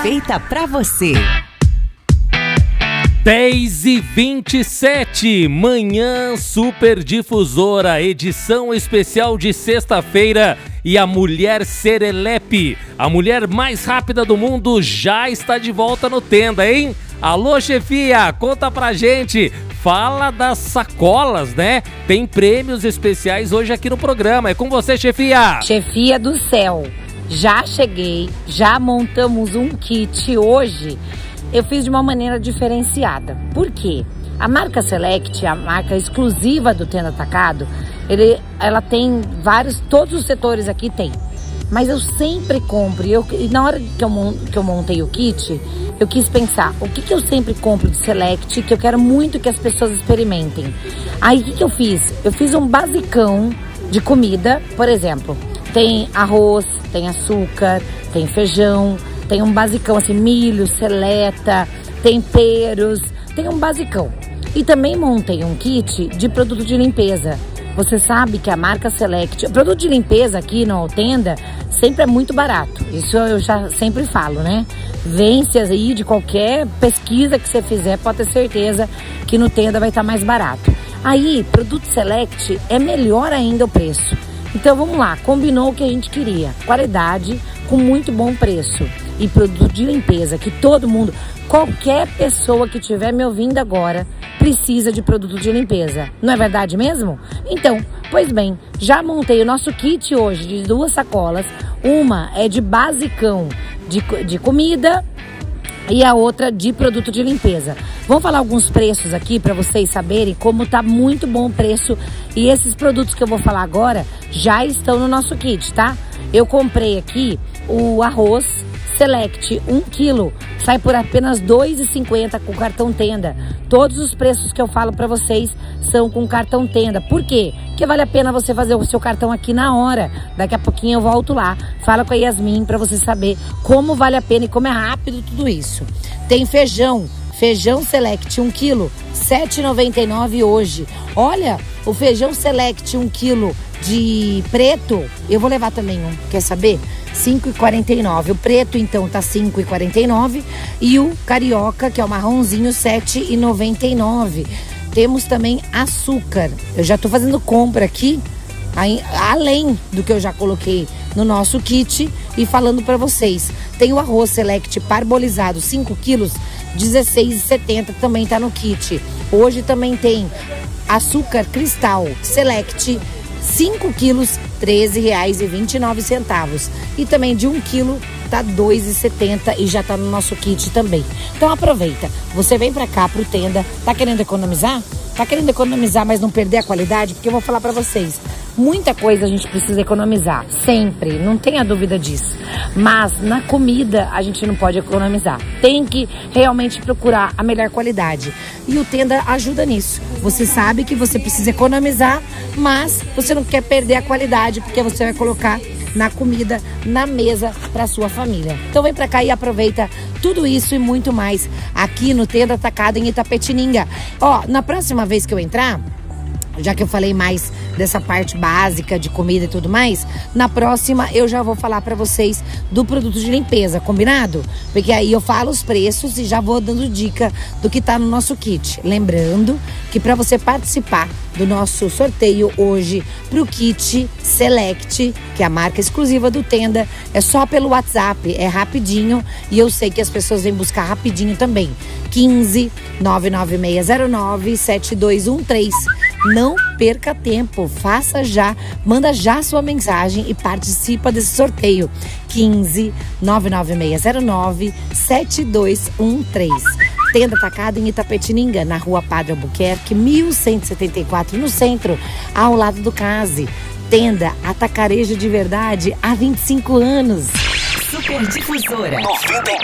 feita pra você. 10h27, Manhã Super Difusora, edição especial de sexta-feira. E a mulher serelepe, a mulher mais rápida do mundo, já está de volta no Tenda, hein? Alô, chefia, conta pra gente. Fala das sacolas, né? Tem prêmios especiais hoje aqui no programa. É com você, chefia. Chefia do céu, já cheguei, já montamos um kit hoje. Eu fiz de uma maneira diferenciada. Por quê? A marca Select, a marca exclusiva do Tenda Atacado, ela tem todos os setores aqui tem. Mas eu sempre compro, e na hora que eu montei o kit, eu quis pensar, o que eu sempre compro de Select, que eu quero muito que as pessoas experimentem. Aí o que eu fiz? Eu fiz um basicão de comida, por exemplo, tem arroz, tem açúcar, tem feijão, tem um basicão assim, milho, seleta, temperos, tem um basicão. E também montei um kit de produto de limpeza. Você sabe que a marca Select, o produto de limpeza aqui no Tenda sempre é muito barato. Isso eu já sempre falo, né? Vence aí de qualquer pesquisa que você fizer, pode ter certeza que no Tenda vai estar mais barato. Aí, produto Select é melhor ainda o preço. Então vamos lá, combinou o que a gente queria. Qualidade com muito bom preço. E produto de limpeza, que todo mundo, qualquer pessoa que estiver me ouvindo agora, precisa de produto de limpeza. Não é verdade mesmo? Então, pois bem, já montei o nosso kit hoje de 2 sacolas. Uma é de basicão de comida e a outra de produto de limpeza. Vamos falar alguns preços aqui para vocês saberem como tá muito bom o preço. E esses produtos que eu vou falar agora já estão no nosso kit, tá? Eu comprei aqui o arroz Select 1 kg, sai por apenas R$ 2,50 com cartão Tenda. Todos os preços que eu falo para vocês são com cartão Tenda. Por quê? Porque vale a pena você fazer o seu cartão aqui na hora. Daqui a pouquinho eu volto lá, fala com a Yasmin para você saber como vale a pena e como é rápido tudo isso. Tem feijão Select 1 kg, R$ 7,99 hoje. Olha, o feijão Select 1 kg de preto, eu vou levar também um, quer saber? R$ 5,49. O preto, então, tá R$ 5,49. E o carioca, que é o marronzinho, R$ 7,99. Temos também açúcar. Eu já tô fazendo compra aqui, além do que eu já coloquei no nosso kit. E falando pra vocês, tem o arroz Select parbolizado, 5 quilos, R$ 16,70, também tá no kit. Hoje também tem açúcar cristal Select, 5 quilos, R$ 13,29. E também de 1 quilo tá R$ 2,70 e já tá no nosso kit também. Então aproveita, você vem pra cá pro Tenda, tá querendo economizar? Tá querendo economizar, mas não perder a qualidade? Porque eu vou falar pra vocês, muita coisa a gente precisa economizar, sempre, não tenha dúvida disso. Mas na comida a gente não pode economizar. Tem que realmente procurar a melhor qualidade. E o Tenda ajuda nisso. Você sabe que você precisa economizar, mas você não quer perder a qualidade, porque você vai colocar na comida, na mesa para sua família. Então vem pra cá e aproveita tudo isso e muito mais aqui no Tenda Atacado em Itapetininga. Ó, na próxima vez que eu entrar, já que eu falei mais dessa parte básica de comida e tudo mais, na próxima eu já vou falar pra vocês do produto de limpeza, combinado? Porque aí eu falo os preços e já vou dando dica do que tá no nosso kit. Lembrando que pra você participar do nosso sorteio hoje pro kit Select, que é a marca exclusiva do Tenda, é só pelo WhatsApp, é rapidinho e eu sei que as pessoas vêm buscar rapidinho também. 15 99609 7213. Não perca tempo, faça já, manda já sua mensagem e participa desse sorteio. 15 99609 7213. Tenda Atacado em Itapetininga, na rua Padre Albuquerque, 1174, no centro, ao lado do Case. Tenda, atacarejo de verdade há 25 anos. Super Difusora.